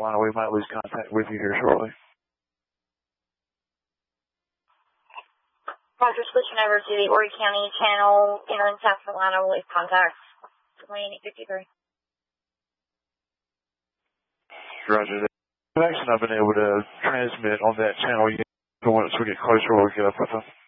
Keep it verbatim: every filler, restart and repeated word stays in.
Carolina. We might lose contact with you here shortly. Roger, switching over to the Horry County channel, entering South Carolina, we'll lose contact. twenty-eight fifty-three. Roger that. I've actually not been able to transmit on that channel yet. Once we get closer, we'll get up with them.